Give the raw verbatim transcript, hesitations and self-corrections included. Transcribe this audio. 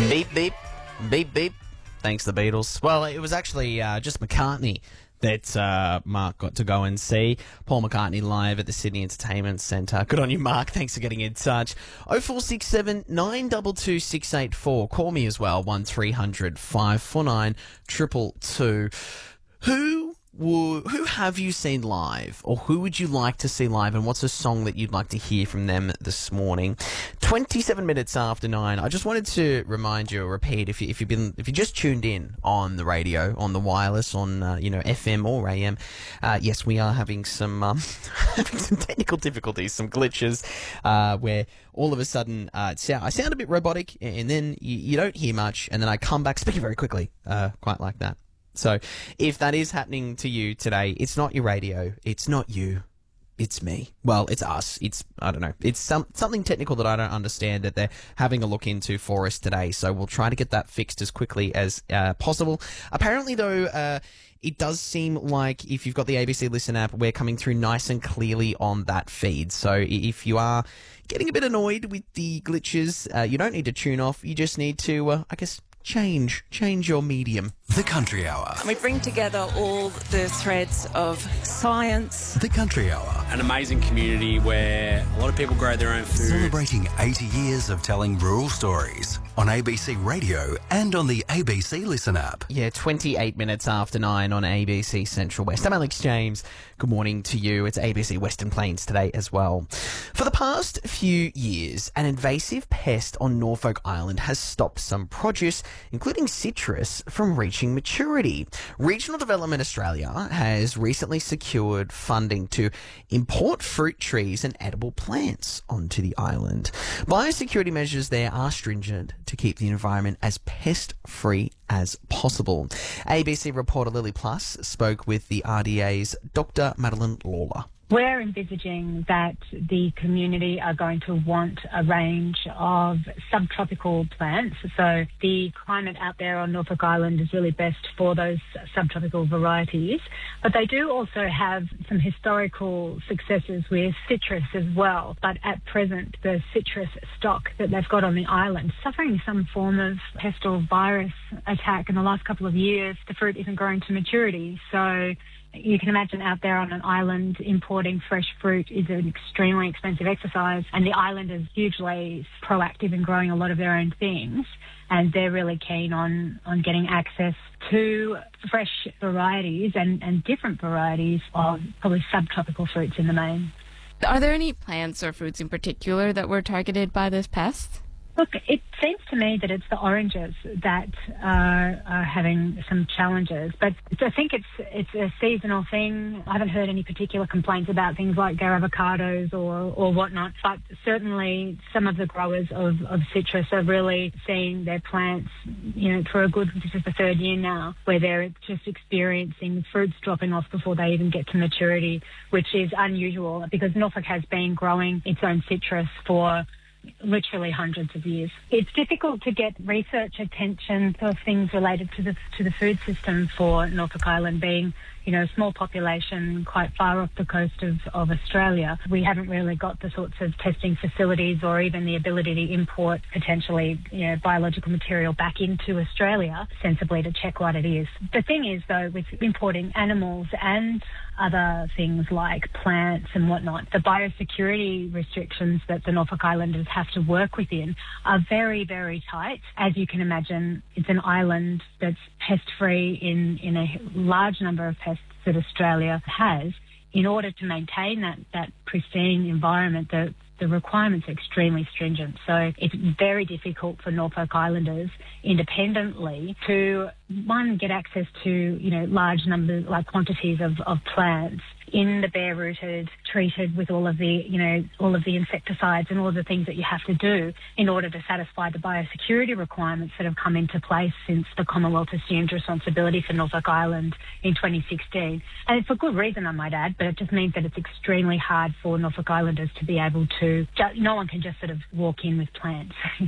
Beep, beep, beep, beep. Thanks, the Beatles. Well, it was actually uh, just McCartney that uh, Mark got to go and see. Paul McCartney live at the Sydney Entertainment Centre. Good on you, Mark. Thanks for getting in touch. oh four six seven, nine two two, six eight four. Call me as well, one three hundred, five four nine, two two two. Who... Who have you seen live, or who would you like to see live, and what's a song that you'd like to hear from them this morning? twenty-seven minutes after nine. I just wanted to remind you, or repeat, if you if you've been if you just tuned in on the radio, on the wireless, on uh, you know F M or A M. Uh, yes, we are having some um, having some technical difficulties, some glitches, uh, where all of a sudden uh, sound, I sound a bit robotic, and then you, you don't hear much, and then I come back speaking very quickly, uh, quite like that. So if that is happening to you today, it's not your radio, it's not you, it's me. Well, it's us. It's, I don't know, it's some something technical that I don't understand that they're having a look into for us today. So we'll try to get that fixed as quickly as uh, possible. Apparently, though, uh, it does seem like if you've got the A B C Listen app, we're coming through nice and clearly on that feed. So if you are getting a bit annoyed with the glitches, uh, you don't need to tune off. You just need to, uh, I guess, change, change your medium. The Country Hour. We bring together all the threads of science. The Country Hour. An amazing community where a lot of people grow their own food. Celebrating eighty years of telling rural stories on A B C Radio and on the A B C Listen app. Yeah, twenty-eight minutes after nine on A B C Central West. I'm Alex James. Good morning to you. It's A B C Western Plains today as well. For the past few years, an invasive pest on Norfolk Island has stopped some produce, including citrus, from reaching maturity. Regional Development Australia has recently secured funding to import fruit trees and edible plants onto the island. Biosecurity measures there are stringent to keep the environment as pest-free as possible. A B C reporter Lily Plus spoke with the R D A's Doctor Madeline Lawler. We're envisaging that the community are going to want a range of subtropical plants. So the climate out there on Norfolk Island is really best for those subtropical varieties. But they do also have some historical successes with citrus as well. But at present, the citrus stock that they've got on the island suffering some form of pest or virus attack in the last couple of years. The fruit isn't growing to maturity. So you can imagine out there on an island importing fresh fruit is an extremely expensive exercise, and the island is hugely proactive in growing a lot of their own things, and they're really keen on, on getting access to fresh varieties and, and different varieties of probably subtropical fruits in the main. Are there any plants or fruits in particular that were targeted by this pest? Look, it seems to me that it's the oranges that are, are having some challenges, but I think it's it's a seasonal thing. I haven't heard any particular complaints about things like their avocados or, or whatnot, but certainly some of the growers of, of citrus are really seeing their plants, you know, for a good, this is the third year now, where they're just experiencing fruits dropping off before they even get to maturity, which is unusual because Norfolk has been growing its own citrus for literally hundreds of years. It's difficult to get research attention for things related to the to the food system for Norfolk Island being, you know, a small population quite far off the coast of, of Australia. We haven't really got the sorts of testing facilities or even the ability to import potentially, you know, biological material back into Australia sensibly to check what it is. The thing is, though, with importing animals and other things like plants and whatnot, the biosecurity restrictions that the Norfolk Islanders have to work within are very, very tight. As you can imagine, it's an island that's pest-free in, in a large number of pests that Australia has. In order to maintain that, that pristine environment, the the requirements are extremely stringent. So it's very difficult for Norfolk Islanders independently to, one, get access to, you know, large numbers, like quantities of, of plants in the bare-rooted, treated with all of the, you know, all of the insecticides and all of the things that you have to do in order to satisfy the biosecurity requirements that have come into place since the Commonwealth assumed responsibility for Norfolk Island in twenty sixteen. And it's for good reason, I might add, but it just means that it's extremely hard for Norfolk Islanders to be able to, no one can just sort of walk in with plants.